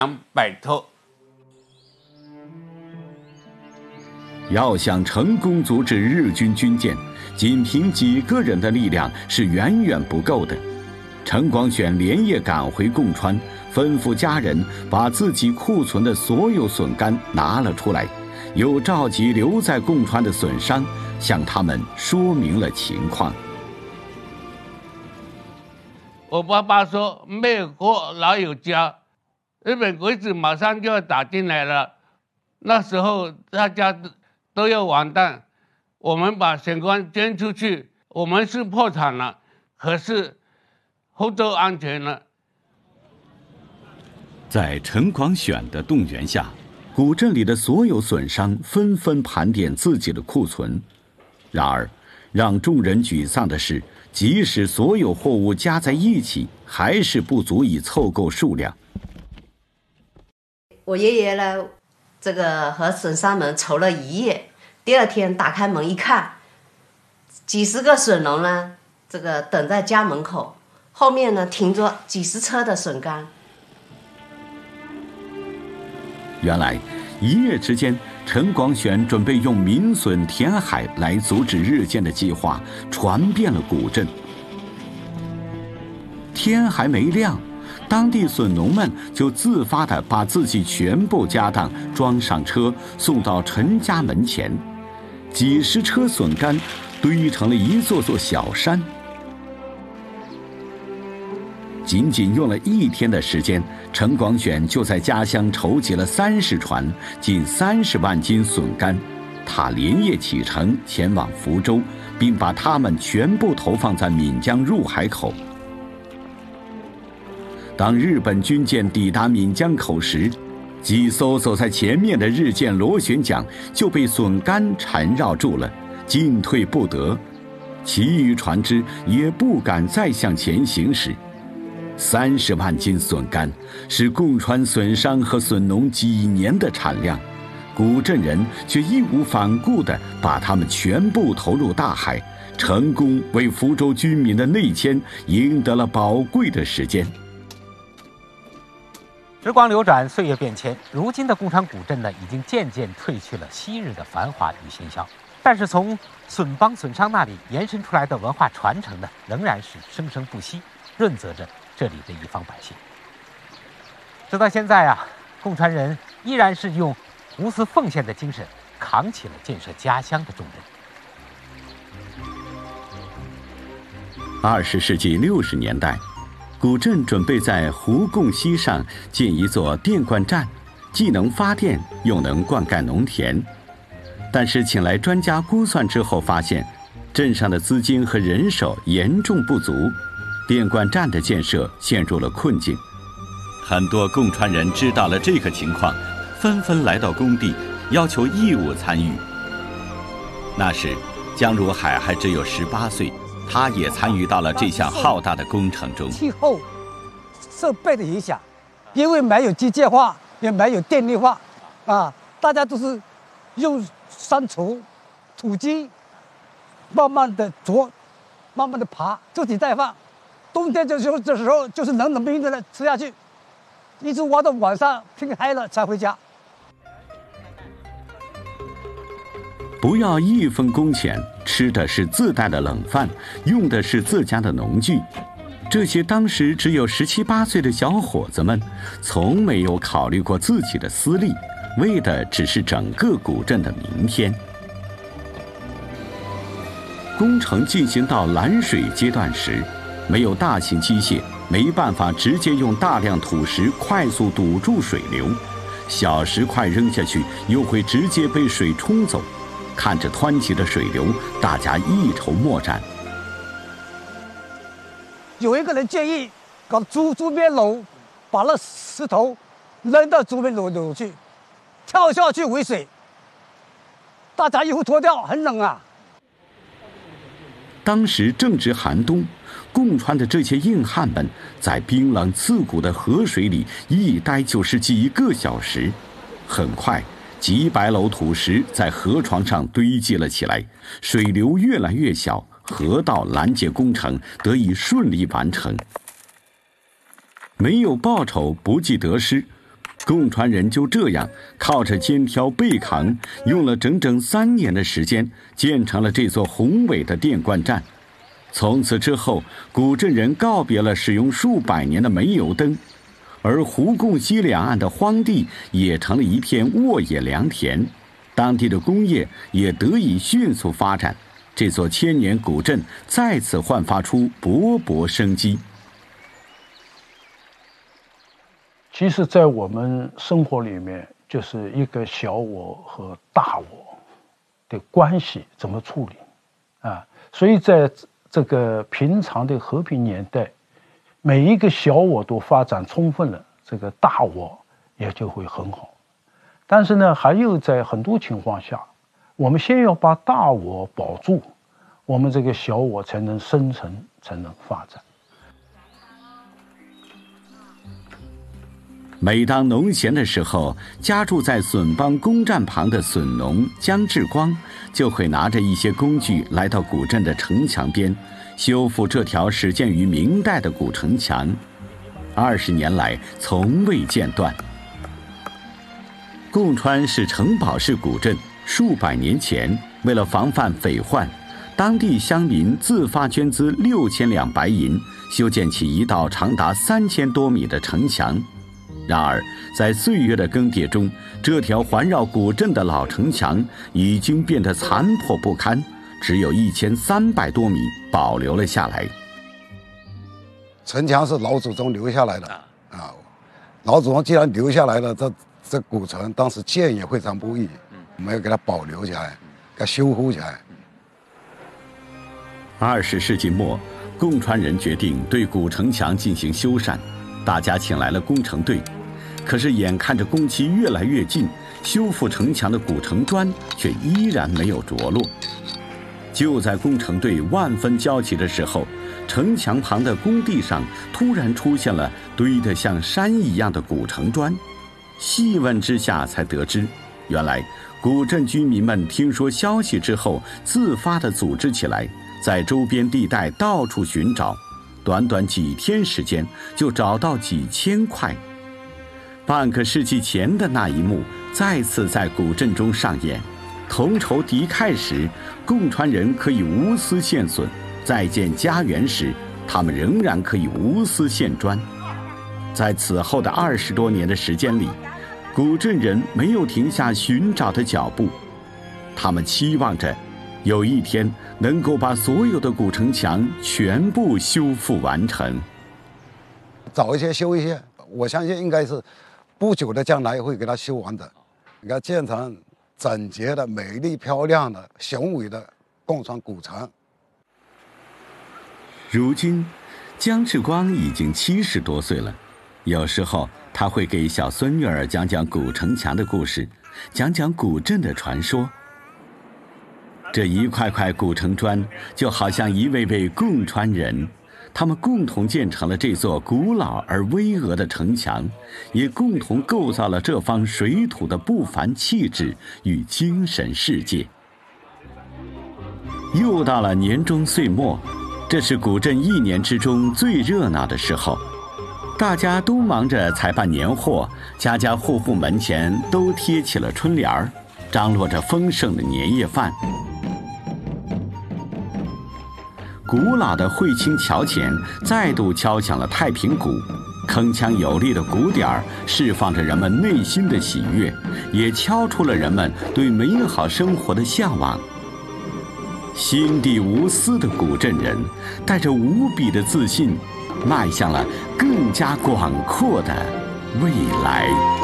摆脱。 要想成功阻止日军军舰，仅凭几个人的力量是远远不够的。陈广选连夜赶回贡川，吩咐家人把自己库存的所有笋干拿了出来，又召集留在贡川的笋商，向他们说明了情况。 我爸爸说美国老有家，日本鬼子马上就要打进来了，那时候大家都要完蛋。我们把笋干捐出去，我们是破产了，可是后周安全了。 在陈广选的动员下，古镇里的所有笋商纷纷盘点自己的库存。然而，让众人沮丧的是，即使所有货物加在一起，还是不足以凑够数量。 我爷爷呢，这个和笋商们愁了一夜，第二天打开门一看，几十个笋农呢，这个等在家门口，后面呢停着几十车的笋干。 原来，一夜之间，陈广选准备用民笋填海来阻止日舰的计划传遍了古镇。天还没亮，当地笋农们就自发地把自己全部家当装上车，送到陈家门前。几十车笋干堆成了一座座小山。仅仅用了1天的时间，陈广选就在家乡筹集了30船，近30万斤笋干。他连夜启程前往福州，并把它们全部投放在闽江入海口。当日本军舰抵达闽江口时，几艘走在前面的日舰螺旋桨就被笋干缠绕住了，进退不得。其余船只也不敢再向前行驶。30万斤笋干是贡川笋商和笋农几年的产量，古镇人却义无反顾地把它们全部投入大海，成功为福州军民的内迁赢得了宝贵的时间。 时光流转，岁月变迁，如今的贡川古镇呢，已经渐渐褪去了昔日的繁华与喧嚣。但是从笋帮笋商那里延伸出来的文化传承呢，仍然是生生不息，润泽着这里的一方百姓。直到现在啊，贡川人依然是用无私奉献的精神，扛起了建设家乡的重任。 20世纪60年代，古镇准备在湖贡西上建一座电灌站，既能发电又能灌溉农田。但是请来专家估算之后发现，镇上的资金和人手严重不足，电灌站的建设陷入了困境。很多贡川人知道了这个情况，纷纷来到工地，要求义务参与。那时江如海还只有18岁，他也参与到了这项浩大的工程中。 气候设备的影响，因为没有机械化，也没有电力化，大家都是用山锄、土机，慢慢的凿，慢慢的爬，自己再放。冬天这时候就是冷冷冰冰的吃下去，一直挖到晚上天黑了才回家。 不要1分工钱，吃的是自带的冷饭，用的是自家的农具。这些当时只有17、18岁的小伙子们，从没有考虑过自己的私利，为的只是整个古镇的明天。工程进行到拦水阶段时，没有大型机械，没办法直接用大量土石快速堵住水流，小石块扔下去又会直接被水冲走。看着湍急的水流，大家一筹莫展。 有一个人建议搞竹编篓，把那石头扔到竹编篓去，跳下去围水，大家衣服脱掉，很冷啊。 当时正值寒冬，贡川的这些硬汉们在冰冷刺骨的河水里一待就是几个小时。很快，几百篓土石在河床上堆积了起来，水流越来越小，河道拦截工程得以顺利完成。没有报酬不计得失， 共传人就这样靠着肩挑背扛，用了整整3年的时间，建成了这座宏伟的电灌站。从此之后，古镇人告别了使用数百年的煤油灯，而湖共西两岸的荒地也成了一片沃野良田，当地的工业也得以迅速发展，这座千年古镇再次焕发出勃勃生机。 其实在我们生活里面，就是一个小我和大我的关系怎么处理啊？所以在这个平常的和平年代，每一个小我都发展充分了，这个大我也就会很好。但是呢，还有在很多情况下，我们先要把大我保住，我们这个小我才能生成，才能发展。 每当农闲的时候，家住在笋帮公站旁的笋农姜志光就会拿着一些工具来到古镇的城墙边，修复这条始建于明代的古城墙，20年来从未间断。贡川是城堡式古镇，数百年前为了防范匪患，当地乡民自发捐资6000两白银，修建起一道长达3000多米的城墙。然而，在岁月的更迭中，这条环绕古镇的老城墙已经变得残破不堪，只有1300多米保留了下来。 城墙是老祖宗留下来的啊，老祖宗既然留下来了，这古城当时建也非常不易，我们要给它保留起来，给它修复起来。 20世纪末，贡川人决定对古城墙进行修缮，大家请来了工程队。可是眼看着工期越来越近，修复城墙的古城砖却依然没有着落。就在工程队万分焦急的时候，城墙旁的工地上突然出现了堆得像山一样的古城砖。细问之下才得知，原来古镇居民们听说消息之后，自发地组织起来，在周边地带到处寻找，短短几天时间就找到几千块。半个世纪前的那一幕再次在古镇中上演。同仇敌忾时，贡川人可以无私献笋；再建家园时，他们仍然可以无私献砖。在此后的20多年的时间里，古镇人没有停下寻找的脚步，他们期望着有一天能够把所有的古城墙全部修复完成。 早一些修一些，我相信应该是不久的将来会给它修完的，给它建成整洁的、美丽漂亮的、雄伟的贡川古城。 如今，姜志光已经70多岁了，有时候他会给小孙女儿讲讲古城墙的故事，讲讲古镇的传说。这一块块古城砖就好像一位位贡川人，他们共同建成了这座古老而巍峨的城墙，也共同构造了这方水土的不凡气质与精神世界。又到了年终岁末，这是古镇1年之中最热闹的时候，大家都忙着采办年货，家家户户门前都贴起了春联儿，张罗着丰盛的年夜饭。古老的惠清桥前再度敲响了太平鼓，铿锵有力的鼓点儿释放着人们内心的喜悦，也敲出了人们对美好生活的向往。心地无私的古镇人带着无比的自信，迈向了更加广阔的未来。